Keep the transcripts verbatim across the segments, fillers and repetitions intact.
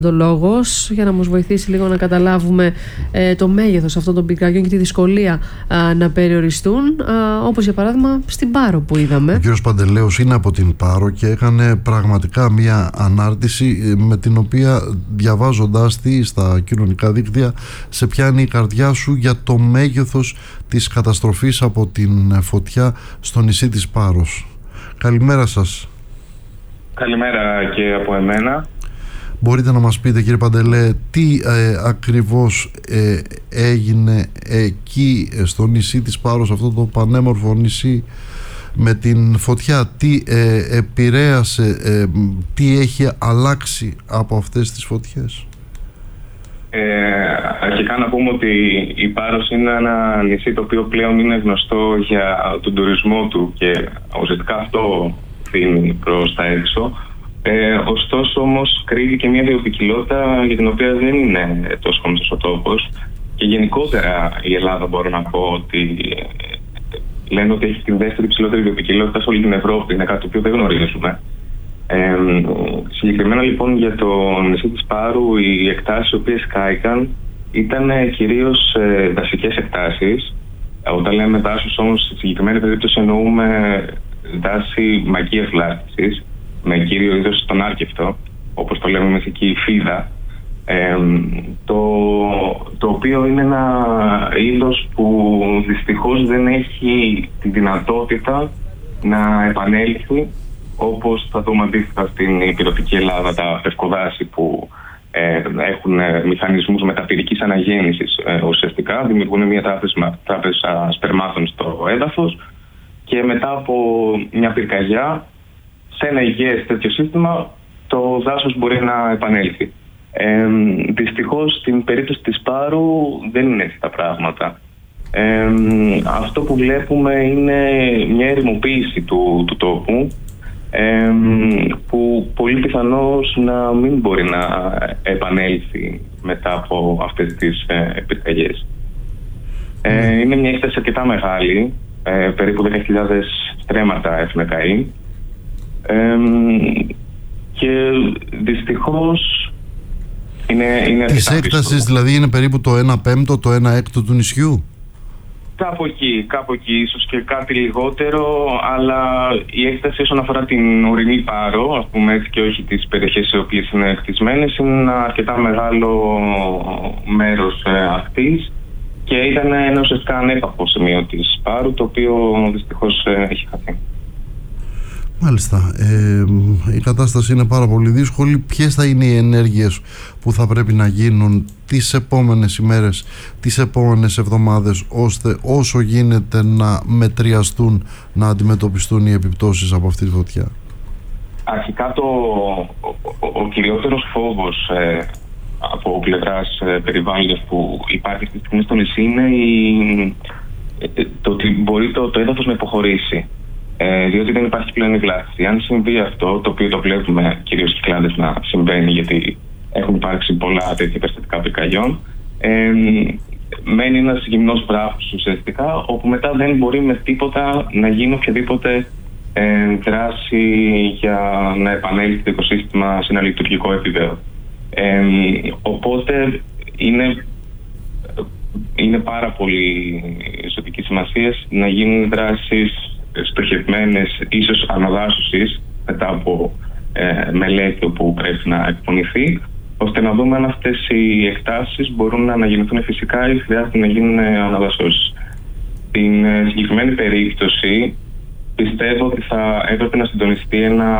λόγος για να μας βοηθήσει λίγο να καταλάβουμε ε, το μέγεθος αυτών των πυρκαγιών και τη δυσκολία α, να περιοριστούν, α, όπως για παράδειγμα στην Πάρο που είδαμε. Ο κύριος Παντελέος είναι από την Πάρο και έκανε πραγματικά μια ανάρτηση με την οποία, διαβάζοντάς τη στα κοινωνικά δίκτυα, σε πιάνει η καρδιά σου για το μέγεθος της καταστροφής από την φωτιά στο νησί της Πάρος. Καλημέρα σας. Καλημέρα και από εμένα. Μπορείτε να μας πείτε, κύριε Παντελέ, τι ε, ακριβώς ε, έγινε εκεί στο νησί της Πάρος, αυτό το πανέμορφο νησί με την φωτιά, τι ε, επηρέασε, ε, τι έχει αλλάξει από αυτές τις φωτιές? Ε, αρχικά να πούμε ότι η Πάρος είναι ένα νησί το οποίο πλέον είναι γνωστό για τον τουρισμό του και ουσιαστικά αυτό δίνει προς τα έξω. Ε, ωστόσο όμως κρύβει και μια βιοποικιλότητα για την οποία δεν είναι τόσο γνωστός ο τόπος, και γενικότερα η Ελλάδα, μπορώ να πω ότι λένε ότι έχει την δεύτερη ψηλότερη βιοποικιλότητα σε όλη την Ευρώπη. Είναι κάτι το οποίο δεν γνωρίζουμε. Ε, συγκεκριμένα λοιπόν για το νησί της Πάρου, οι εκτάσεις οι οποίες κάηκαν ήταν κυρίως ε, δασικές εκτάσεις. Όταν λέμε δάσος όμως, στη συγκεκριμένη περίπτωση εννοούμε δάση μακίας βλάστησης, με κύριο είδος τον άρκευτο, όπως το λέμε εμείς εκεί, φίδα, ε, το, το οποίο είναι ένα είδος που δυστυχώς δεν έχει τη δυνατότητα να επανέλθει, όπως θα δούμε αντίστοιχα στην υπηρετική Ελλάδα, τα πευκοδάση που ε, έχουν μηχανισμούς μεταπυρικής αναγέννησης, ε, ουσιαστικά δημιουργούν μια τράπεζα, τράπεζα σπερμάτων στο έδαφος και μετά από μια πυρκαγιά, σε ένα υγιές τέτοιο σύστημα, το δάσος μπορεί να επανέλθει. Ε, δυστυχώς στην περίπτωση της Πάρου δεν είναι έτσι τα πράγματα. Ε, αυτό που βλέπουμε είναι μια ερημοποίηση του, του τόπου, ε, που πολύ πιθανώς να μην μπορεί να επανέλθει μετά από αυτές τις ε, πυρκαγιές. Ε, είναι μια έκταση αρκετά μεγάλη, ε, περίπου δέκα χιλιάδες στρέμματα έχουν καεί. Ε, και δυστυχώς είναι, είναι της έκτασης δηλαδή είναι περίπου το ένα πέμπτο, το ένα έκτο του νησιού. Κάπου εκεί, κάπου εκεί, ίσως και κάτι λιγότερο, αλλά η έκταση όσον αφορά την ορεινή Πάρο, ας πούμε έτσι, και όχι τις περιοχές οι οποίες είναι χτισμένες, είναι ένα αρκετά μεγάλο μέρος ε, αυτής, και ήταν ένα ουσιαστικά ανέπαφο σημείο της Πάρου, το οποίο δυστυχώς ε, έχει χαθεί. Μάλιστα. Ε, η κατάσταση είναι πάρα πολύ δύσκολη. Ποιες θα είναι οι ενέργειες που θα πρέπει να γίνουν τις επόμενες ημέρες, τις επόμενες εβδομάδες, ώστε όσο γίνεται να μετριαστούν, να αντιμετωπιστούν οι επιπτώσεις από αυτή τη φωτιά? Αρχικά το, ο, ο, ο κυριότερος φόβος ε, από πλευράς ε, περιβάλλοντος που υπάρχει στη στιγμή στο νησί είναι η, ε, το ότι μπορεί το, το έδαφος να υποχωρήσει. Ε, διότι δεν υπάρχει πλέον η βλάστηση. Αν συμβεί αυτό, το οποίο το βλέπουμε κυρίως Κυκλάδες να συμβαίνει, γιατί έχουν υπάρξει πολλά τέτοια περιστατικά πυρκαγιών, ε, μένει ένας γυμνός βράχος ουσιαστικά, όπου μετά δεν μπορεί με τίποτα να γίνει οποιαδήποτε ε, δράση για να επανέλθει το οικοσύστημα σε ένα λειτουργικό επίπεδο. Ε, οπότε είναι, είναι πάρα πολύ ζωτική σημασία να γίνουν δράσεις στοχευμένες, ίσως αναδάσωσης μετά από ε, μελέτη που πρέπει να εκπονηθεί, ώστε να δούμε αν αυτές οι εκτάσεις μπορούν να αναγεννηθούν φυσικά ή χρειάζεται να γίνουν αναδασώσεις. Στην ε, συγκεκριμένη περίπτωση πιστεύω ότι θα έπρεπε να συντονιστεί ένα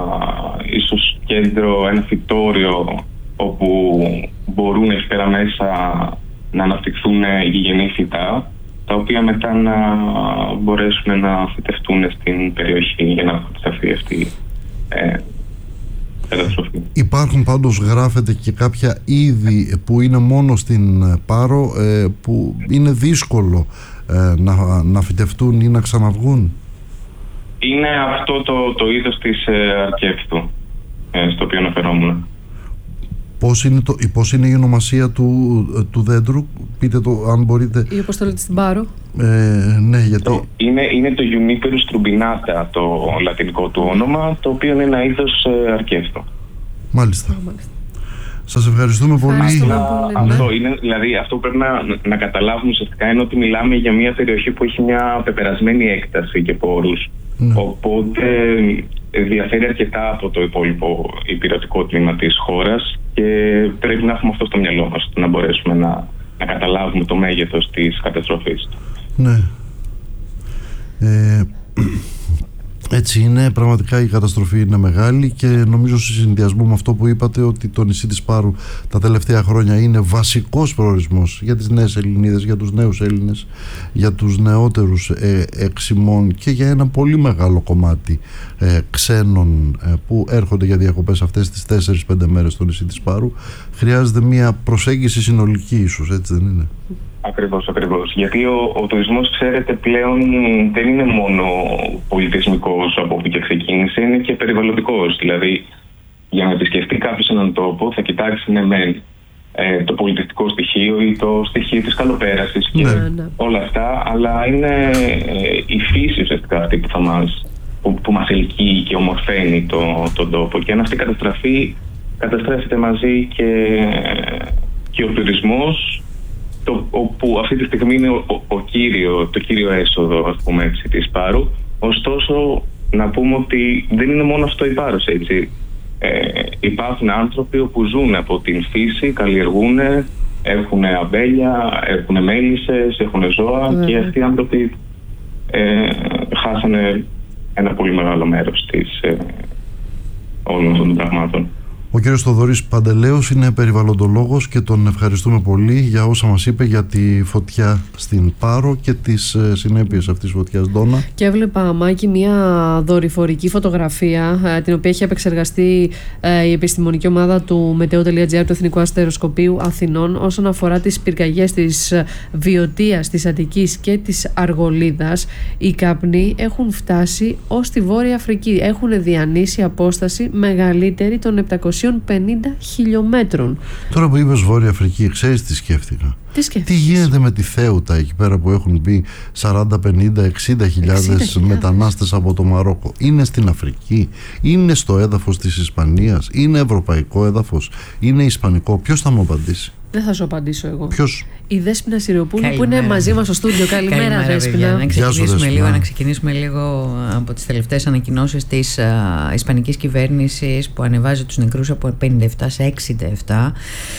ίσως κέντρο, ένα φυτόριο, όπου μπορούν εκεί πέρα μέσα να αναπτυχθούν γηγενή φυτά, τα οποία μετά να μπορέσουν να φυτευτούν στην περιοχή για να αποσταθεί αυτή η ε, καταστροφή. Υπάρχουν πάντως, γράφεται, και κάποια είδη που είναι μόνο στην Πάρο, ε, που είναι δύσκολο ε, να, να φυτευτούν ή να ξαναβγούν. Είναι αυτό το, το είδος της ε, αρκέφτου, ε, στο οποίο αναφερόμουν. Πώς είναι, το, πώς είναι η ονομασία του, του δέντρου, πείτε το αν μπορείτε. Ή όπως το λέτε στην Πάρο. Ε, ναι, γιατί... Το, είναι, είναι το Juniperus trumbinata το λατινικό του όνομα, το οποίο είναι ένα είδος ε, αρκέφτου. Μάλιστα. μάλιστα. Σας ευχαριστούμε πολύ. Ευχαριστούμε πολύ. πολύ, Αυτό ναι. είναι, δηλαδή αυτό που πρέπει να, να καταλάβουμε ουσιαστικά είναι ότι μιλάμε για μια περιοχή που έχει μια πεπερασμένη έκταση και πόρους. Ναι. Οπότε διαφέρει αρκετά από το υπόλοιπο υπηρετικό τμήμα της χώρας και πρέπει να έχουμε αυτό στο μυαλό μας, να μπορέσουμε να, να καταλάβουμε το μέγεθος της καταστροφής. Ναι. Ε, έτσι είναι, πραγματικά η καταστροφή είναι μεγάλη και νομίζω σε συνδυασμό με αυτό που είπατε ότι το νησί της Πάρου τα τελευταία χρόνια είναι βασικός προορισμός για τις νέες Ελληνίδες, για τους νέους Έλληνες, για τους νεότερους ε, εξημών και για ένα πολύ μεγάλο κομμάτι ε, ξένων ε, που έρχονται για διακοπές αυτές τις τέσσερις πέντε μέρες στο νησί της Πάρου. Χρειάζεται μια προσέγγιση συνολική ίσως, έτσι δεν είναι? Ακριβώς, ακριβώς. Γιατί ο, ο τουρισμός, ξέρετε, πλέον δεν είναι μόνο πολιτισμικός από όπου και ξεκίνησε, είναι και περιβαλλοντικός. Δηλαδή, για να επισκεφτεί κάποιος έναν τόπο, θα κοιτάξει ναι μεν ε, το πολιτιστικό στοιχείο ή το στοιχείο της καλοπέρασης και ναι, ναι. όλα αυτά, αλλά είναι ε, η φύση ουσιαστικά αυτή που, θα μας, που, που μας ελκύει και ομορφαίνει το, τον τόπο. Και αν αυτή η καταστραφή καταστρέφεται μαζί και, και ο τουρισμός, το, όπου αυτή τη στιγμή είναι ο, ο, ο κύριο, το κύριο έσοδο, ας πούμε έτσι, της Πάρου. Ωστόσο, να πούμε ότι δεν είναι μόνο αυτό η Πάρος, έτσι. Ε, υπάρχουν άνθρωποι που ζουν από την φύση, καλλιεργούν, έχουν αμπέλια, έχουν μέλισσες, έχουν ζώα mm. και αυτοί οι άνθρωποι ε, χάσανε ένα πολύ μεγάλο μέρος της, ε, όλων αυτών των πραγμάτων. Ο κύριος Θοδωρής Παντελέος είναι περιβαλλοντολόγος και τον ευχαριστούμε πολύ για όσα μας είπε για τη φωτιά στην Πάρο και τις συνέπειες αυτής της φωτιάς. Ντόνα. Και έβλεπα, Μάκη, μια δορυφορική φωτογραφία την οποία έχει επεξεργαστεί η επιστημονική ομάδα του μετεο.gr του Εθνικού Αστεροσκοπείου Αθηνών όσον αφορά τις πυρκαγιές της Βιωτίας, της Αττικής και της Αργολίδας. Οι καπνοί έχουν φτάσει ως τη Βόρεια Αφρική. Έχουν διανύσει απόσταση μεγαλύτερη των επτακόσιων πενήντα χιλιόμετρων. Τώρα που είπες Βόρεια Αφρική, ξέρεις τι σκέφτηκα? Τι, τι γίνεται με τη Θέουτα εκεί πέρα που έχουν μπει σαράντα, πενήντα, εξήντα χιλιάδες μετανάστες από το Μαρόκο? Είναι στην Αφρική? Είναι στο έδαφος της Ισπανίας? Είναι ευρωπαϊκό έδαφος? Είναι ισπανικό? Ποιος θα μου απαντήσει? Δεν θα σου απαντήσω εγώ. Ποιος? Η Δέσποινα Σιριοπούλου που είναι μαζί μας στο στούντιο. Καλημέρα, Καλημέρα Δέσποινα. Να ξεκινήσουμε, λίγο, να ξεκινήσουμε λίγο από τις τελευταίες ανακοινώσεις της α, Ισπανικής κυβέρνησης που ανεβάζει τους νεκρούς από πενήντα επτά σε εξήντα επτά.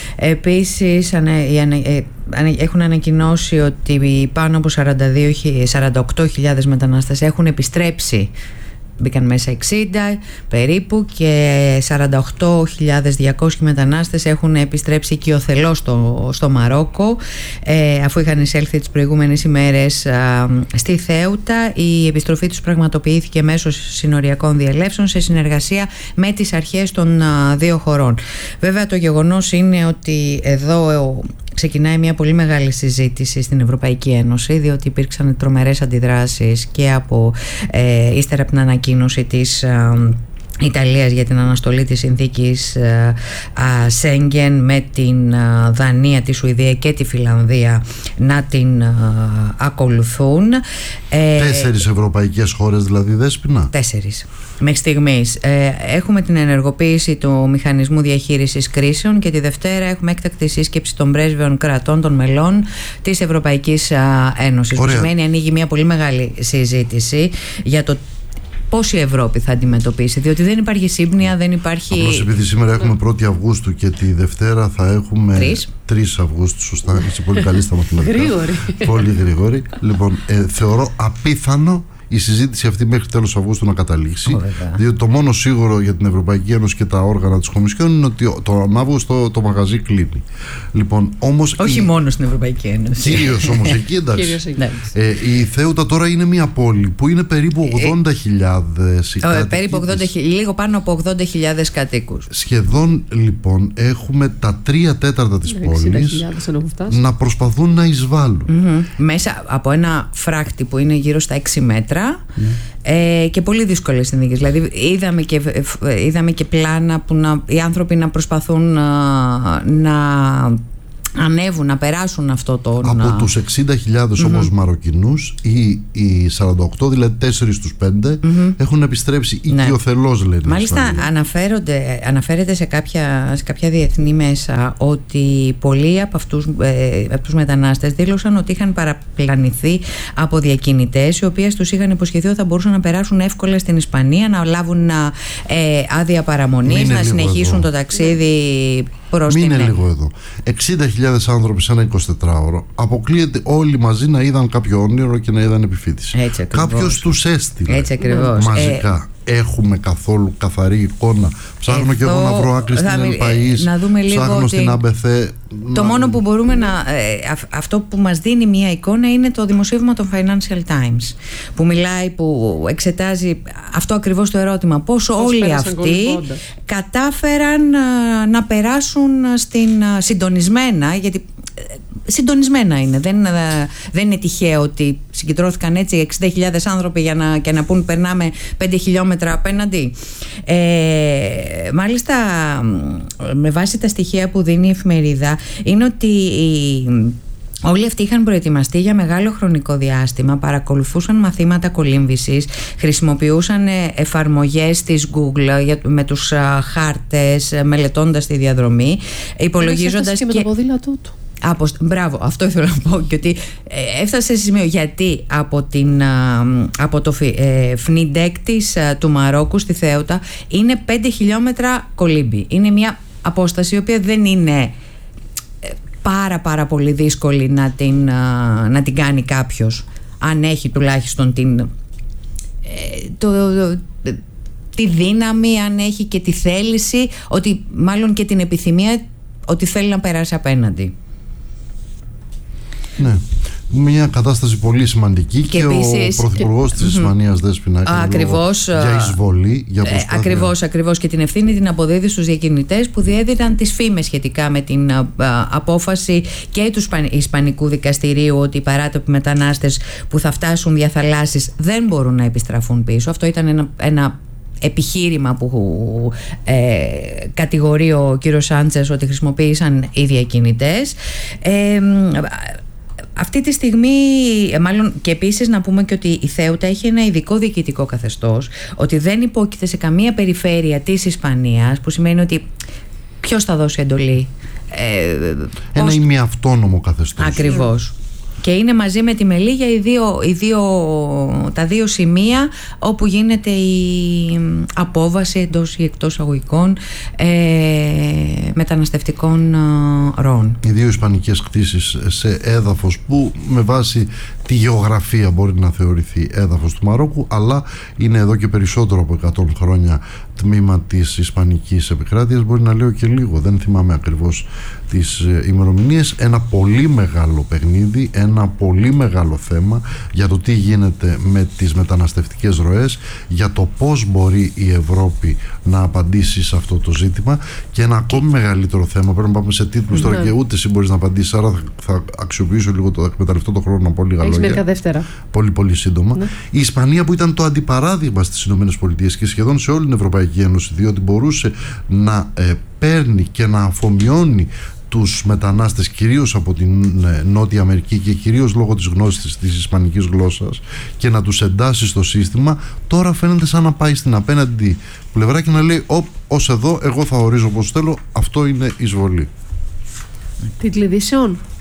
Επίσης ανε, ανε, ε, ανε, έχουν ανακοινώσει ότι πάνω από σαράντα οκτώ χιλιάδες μετανάστες έχουν επιστρέψει. Μπήκαν μέσα εξήντα περίπου και σαράντα οκτώ χιλιάδες διακόσιοι μετανάστες έχουν επιστρέψει οικειοθελώς στο, στο Μαρόκο ε, αφού είχαν εισέλθει τις προηγούμενες ημέρες α, στη Θέουτα. Η επιστροφή τους πραγματοποιήθηκε μέσω συνοριακών διελεύσεων σε συνεργασία με τις αρχές των α, δύο χωρών. Βέβαια το γεγονός είναι ότι εδώ ε, ξεκινάει μια πολύ μεγάλη συζήτηση στην Ευρωπαϊκή Ένωση, διότι υπήρξαν τρομερές αντιδράσεις και από ε, ύστερα από την ανακοίνωση της ε, Ιταλίας για την αναστολή της συνθήκης ε, ε, Σέγγεν με την ε, Δανία, τη Σουηδία και τη Φιλανδία να την ε, ακολουθούν. Ε, Τέσσερις ευρωπαϊκές χώρες δηλαδή, Δέσποινα? Τέσσερις μέχρι στιγμής. Ε, έχουμε την ενεργοποίηση του μηχανισμού διαχείρισης κρίσεων και τη Δευτέρα έχουμε έκτακτη σύσκεψη των πρέσβεων κρατών των μελών της Ευρωπαϊκής Ένωσης. Που σημαίνει ανοίγει μια πολύ μεγάλη συζήτηση για το πώς η Ευρώπη θα αντιμετωπίσει, διότι δεν υπάρχει σύμπνοια, δεν υπάρχει... Απλώς επειδή σήμερα έχουμε πρώτη Αυγούστου και τη Δευτέρα θα έχουμε τρεις Αυγούστου, σωστά, είσαι πολύ καλή στα μαθηματικά. Γρήγορη. Πολύ γρήγορη. Λοιπόν, ε, θεωρώ απίθανο η συζήτηση αυτή μέχρι τέλος Αυγούστου να καταλήξει, oh, διότι το μόνο σίγουρο για την Ευρωπαϊκή Ένωση και τα όργανα της Κομισιόν είναι ότι τον Αύγουστο το μαγαζί κλείνει. Λοιπόν, όμως όχι η... μόνο στην Ευρωπαϊκή Ένωση. Κυρίως όμως εκεί, εντάξει. ε, η Θέουτα τώρα είναι μια πόλη που είναι περίπου ογδόντα χιλιάδες ε, κάτοικοι. Περίπου ογδόντα, λίγο πάνω από ογδόντα χιλιάδες κατοίκους. Σχεδόν λοιπόν έχουμε τα τρία τέταρτα της πόλης να προσπαθούν να εισβάλλουν. Mm-hmm. Μέσα από ένα φράχτη που είναι γύρω στα έξι μέτρα. Mm. Ε, και πολύ δύσκολες συνθήκες. Δηλαδή είδαμε και, είδαμε και πλάνα που να, οι άνθρωποι να προσπαθούν να, να ανέβουν, να περάσουν αυτό το... Από τους εξήντα χιλιάδες mm-hmm. όμως Μαροκινούς, οι, οι σαράντα οκτώ, δηλαδή τέσσερις στους πέντε, mm-hmm. έχουν επιστρέψει οικειοθελώς, λένε. Μάλιστα αναφέρονται, αναφέρεται σε κάποια, σε κάποια διεθνή μέσα ότι πολλοί από αυτούς, ε, από τους μετανάστες δήλωσαν ότι είχαν παραπλανηθεί από διακινητές, οι οποίες τους είχαν υποσχεθεί ότι θα μπορούσαν να περάσουν εύκολα στην Ισπανία, να λάβουν ε, άδεια παραμονής, να συνεχίσουν εδώ το ταξίδι προς την... Μείνε λίγο εδώ. εξήντα χιλιάδες άνθρωποι σε ένα εικοσιτετράωρο. Αποκλείεται όλοι μαζί να είδαν κάποιο όνειρο και να είδαν επιφύτηση. Κάποιος τους έστειλε. Έτσι ακριβώς. Μαζικά. Ε... Έχουμε καθόλου καθαρή εικόνα? Ψάχνω εδώ, και εγώ να βρω άκρη στην Ελπαΐς, ψάχνω στην Αμπεθέ. Το να... μόνο που μπορούμε να... Ε, αυτό που μας δίνει μια εικόνα είναι το δημοσίευμα των Financial Times, που μιλάει, που εξετάζει αυτό ακριβώς το ερώτημα. Πόσο πώς όλοι αυτοί κολυμπώντα. κατάφεραν να, να περάσουν στην συντονισμένα, γιατί συντονισμένα είναι, δεν, δεν είναι τυχαίο ότι συγκεντρώθηκαν έτσι εξήντα χιλιάδες άνθρωποι για να, και να πούν περνάμε πέντε χιλιόμετρα απέναντι. Ε, μάλιστα, με βάση τα στοιχεία που δίνει η εφημερίδα, είναι ότι η, όλοι αυτοί είχαν προετοιμαστεί για μεγάλο χρονικό διάστημα, παρακολουθούσαν μαθήματα κολύμβησης, χρησιμοποιούσαν εφαρμογές της Google με τους χάρτες, μελετώντας τη διαδρομή, υπολογίζοντας και... με το ποδήλατό του. Από, μπράβο, αυτό ήθελα να πω, και ότι ε, έφτασε σε σημείο, γιατί από, την, από το ε, Φνιντέκ της, του Μαρόκου στη Θέουτα είναι πέντε χιλιόμετρα κολύμπη. Είναι μια απόσταση η οποία δεν είναι ε, πάρα πάρα πολύ δύσκολη να την, να την κάνει κάποιος, αν έχει τουλάχιστον την, ε, το, το, τη δύναμη, αν έχει και τη θέληση, ότι μάλλον και την επιθυμία ότι θέλει να περάσει απέναντι. Ναι, μια κατάσταση πολύ σημαντική, και, και επίσης, ο Πρωθυπουργός και... της Ισπανίας Δέσποινα ακριβώς, για εισβολή, για προσπάθεια. Ε, ακριβώς, ακριβώς, και την ευθύνη την αποδίδει στους διακινητές που διέδιδαν τις φήμες σχετικά με την α, α, απόφαση και του Ισπανικού Δικαστηρίου ότι οι παράτοποι μετανάστες που θα φτάσουν δια θαλάσσης δεν μπορούν να επιστραφούν πίσω. Αυτό ήταν ένα, ένα επιχείρημα που ε, κατηγορεί ο κύριος Σάντσες ότι χρησιμοποίησαν οι διακινητές. Ε, Αυτή τη στιγμή, μάλλον, και επίσης να πούμε και ότι η Θέουτα έχει ένα ειδικό διοικητικό καθεστώς, ότι δεν υπόκειται σε καμία περιφέρεια της Ισπανίας, που σημαίνει ότι ποιος θα δώσει εντολή. Ε, ένα πώς... ημιαυτόνομο καθεστώς. Ακριβώς. Και είναι μαζί με τη Μελίγια οι δύο, οι δύο, τα δύο σημεία όπου γίνεται η απόβαση εντός ή εκτός αγωγικών ε, μεταναστευτικών ε, ροών. Οι δύο ισπανικές κτήσεις σε έδαφος που με βάση τη γεωγραφία μπορεί να θεωρηθεί έδαφος του Μαρόκου, αλλά είναι εδώ και περισσότερο από εκατό χρόνια τμήμα της ισπανικής επικράτειας. Μπορεί να λέω και λίγο, δεν θυμάμαι ακριβώς τις ημερομηνίες. Ένα πολύ μεγάλο παιχνίδι, ένα πολύ μεγάλο θέμα για το τι γίνεται με τις μεταναστευτικές ροές, για το πώς μπορεί η Ευρώπη να απαντήσει σε αυτό το ζήτημα, και ένα ακόμη μεγαλύτερο θέμα, πρέπει να πάμε σε τίτλους τώρα και ούτε εσύ μπορείς να απαντήσεις, άρα θα αξιοποιήσω λίγο, το, θα εκμεταλλευτώ το χρόνο να πω λίγα λόγια. Μερικά δεύτερα. Πολύ πολύ σύντομα. Ναι. Η Ισπανία, που ήταν το αντιπαράδειγμα στις ΗΠΑ και σχεδόν σε όλη την Ευρωπαϊκή Ένωση, διότι μπορούσε να ε, παίρνει και να αφομοιώνει τους μετανάστες κυρίως από την ε, Νότια Αμερική και κυρίως λόγω της γνώσης της, της ισπανικής γλώσσας, και να τους εντάσει στο σύστημα, τώρα φαίνεται σαν να πάει στην απέναντι πλευρά και να λέει «Οπ, ως εδώ, εγώ θα ορίζω πως θέλω, αυτό είναι εισβολή». Τίτλοι ειδήσεων.